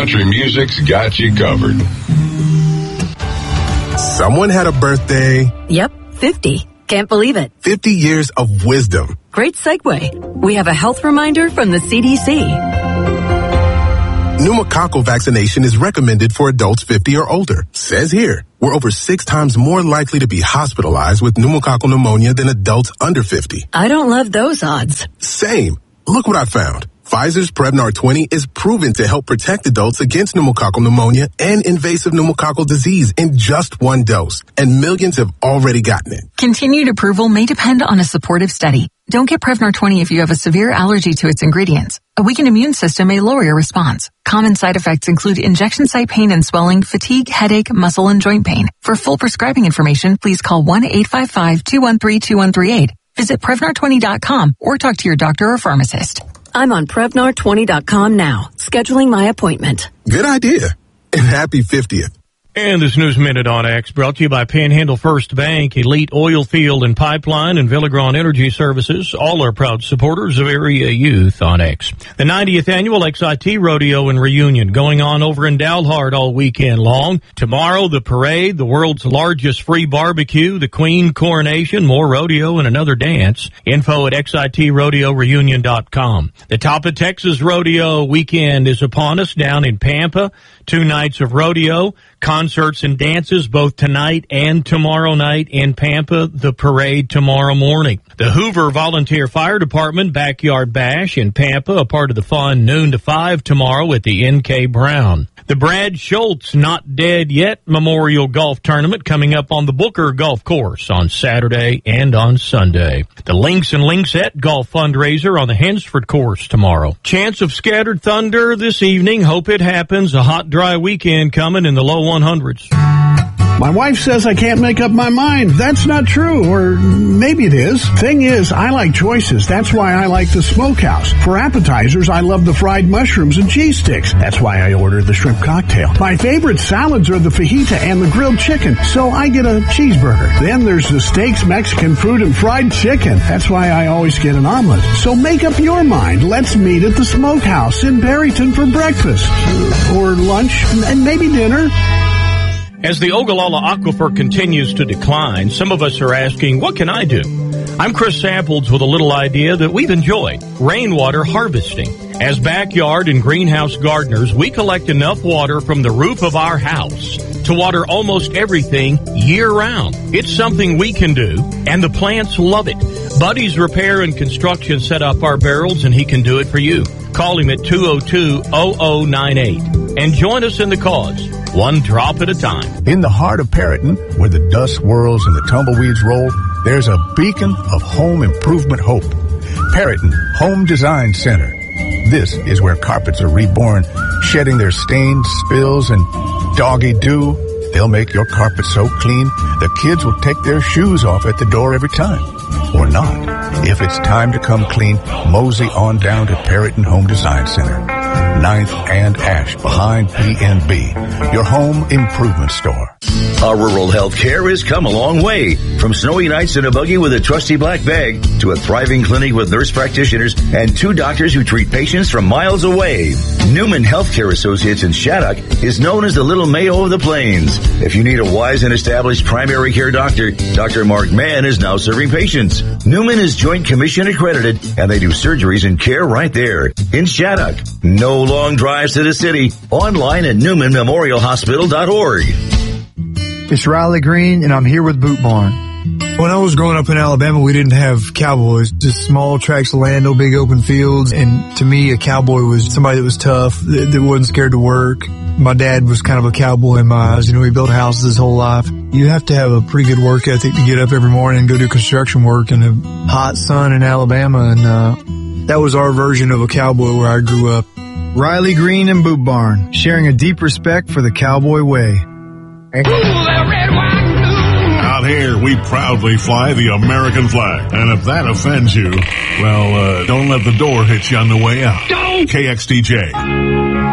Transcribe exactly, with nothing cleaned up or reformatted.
country music's got you covered. Someone had a birthday. Yep, fifty. Can't believe it. fifty years of wisdom. Great segue. We have a health reminder from the C D C. Pneumococcal vaccination is recommended for adults fifty or older. Says here, we're over six times more likely to be hospitalized with pneumococcal pneumonia than adults under fifty. I don't love those odds. Same. Look what I found. Pfizer's Prevnar twenty is proven to help protect adults against pneumococcal pneumonia and invasive pneumococcal disease in just one dose, and millions have already gotten it. Continued approval may depend on a supportive study. Don't get Prevnar twenty if you have a severe allergy to its ingredients. A weakened immune system may lower your response. Common side effects include injection site pain and swelling, fatigue, headache, muscle, and joint pain. For full prescribing information, please call one eight five five, two one three, two one three eight. Visit Prevnar twenty dot com or talk to your doctor or pharmacist. I'm on Prevnar twenty dot com now, scheduling my appointment. Good idea. And happy fiftieth. And this News Minute on X brought to you by Panhandle First Bank, Elite Oil Field and Pipeline, and Villagron Energy Services. All are proud supporters of Area Youth on X. The ninetieth Annual X I T Rodeo and Reunion going on over in Dalhart all weekend long. Tomorrow, the parade, the world's largest free barbecue, the Queen coronation, more rodeo, and another dance. Info at X I T rodeo reunion dot com. The Top of Texas Rodeo weekend is upon us down in Pampa. Two nights of rodeo, concerts and dances both tonight and tomorrow night in Pampa, the parade tomorrow morning. The Hoover Volunteer Fire Department Backyard Bash in Pampa, a part of the fun, noon to five tomorrow at the N K Brown. The Brad Schultz Not Dead Yet Memorial Golf Tournament coming up on the Booker Golf Course on Saturday and on Sunday. The Links and Linksette Golf Fundraiser on the Hensford Course tomorrow. Chance of scattered thunder this evening. Hope it happens. A hot, dry weekend coming in the low one hundreds. My wife says I can't make up my mind. That's not true, or maybe it is. Thing is, I like choices. That's why I like the Smokehouse. For appetizers, I love the fried mushrooms and cheese sticks. That's why I order the shrimp cocktail. My favorite salads are the fajita and the grilled chicken, so I get a cheeseburger. Then there's the steaks, Mexican food, and fried chicken. That's why I always get an omelet. So make up your mind. Let's meet at the Smokehouse in Barrington for breakfast, or lunch, and maybe dinner. As the Ogallala Aquifer continues to decline, some of us are asking, what can I do? I'm Chris Samples with a little idea that we've enjoyed, rainwater harvesting. As backyard and greenhouse gardeners, we collect enough water from the roof of our house to water almost everything year-round. It's something we can do, and the plants love it. Buddy's Repair and Construction set up our barrels, and he can do it for you. Call him at two oh two, oh oh nine eight and join us in the cause, one drop at a time. In the heart of Perryton, where the dust swirls and the tumbleweeds roll, there's a beacon of home improvement hope. Perryton Home Design Center. This is where carpets are reborn, shedding their stains, spills, and doggy dew. They'll make your carpet so clean, the kids will take their shoes off at the door every time. Or not. If it's time to come clean, mosey on down to Perryton Home Design Center. ninth and Ash behind P N B, your home improvement store. Our rural health care has come a long way. From snowy nights in a buggy with a trusty black bag to a thriving clinic with nurse practitioners and two doctors who treat patients from miles away. Newman Healthcare Associates in Shattuck is known as the Little Mayo of the Plains. If you need a wise and established primary care doctor, Doctor Mark Mann is now serving patients. Newman is Joint Commission accredited, and they do surgeries and care right there in Shattuck. No long drives to the city. Online at newman memorial hospital dot org. It's Riley Green, and I'm here with Boot Barn. When I was growing up in Alabama, we didn't have cowboys, just small tracts of land, no big open fields. And to me, a cowboy was somebody that was tough, that, that wasn't scared to work. My dad was kind of a cowboy in my eyes. You know, he built houses his whole life. You have to have a pretty good work ethic to get up every morning and go do construction work in a hot sun in Alabama. And uh that was our version of a cowboy where I grew up. Riley Green and Boot Barn, sharing a deep respect for the cowboy way. Out here, we proudly fly the American flag. And if that offends you, well, uh, don't let the door hit you on the way out. K X D J.